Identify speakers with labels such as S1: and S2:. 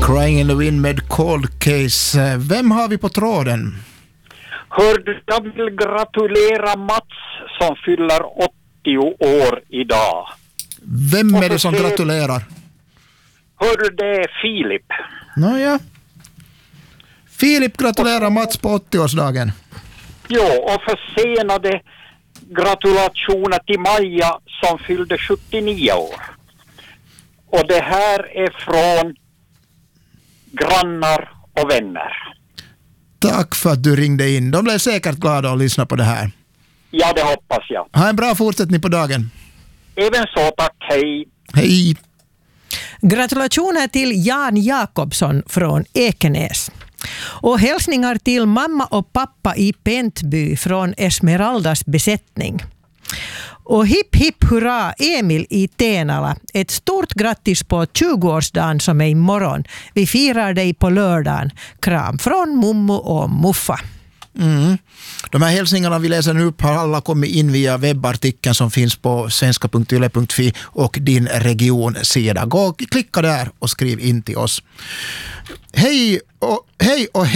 S1: Crying in the Wind med Cold Case. Vem har vi på tråden?
S2: Hör du, jag vill gratulera Mats som fyller 80 år idag.
S1: Vem är det som gratulerar?
S2: Hör du, det är Filip.
S1: Nåja. Filip gratulerar Mats på 80-årsdagen.
S2: Jo, och försenade gratulationer till Maja som fyllde 79 år. Och det här är från grannar och vänner.
S1: Tack för att du ringde in. De blev säkert glada att lyssna på det här.
S2: Ja, det hoppas jag.
S1: Ha en bra fortsättning på dagen.
S2: Även så, tack. Hej.
S1: Hej.
S3: Gratulationer till Jan Jakobsson från Ekenäs. Och hälsningar till mamma och pappa i Pentby från Esmeraldas besättning. Och hipp hipp hurra Emil i Tenala. Ett stort grattis på 20-årsdagen som är imorgon. Vi firar dig på lördagen. Kram från Mummo och Muffa.
S1: De här hälsningarna vi läser nu upp har alla kommit in via webbartikeln som finns på svenska.yle.fi och din regionsida. Gå och klicka där och skriv in till oss. Hej och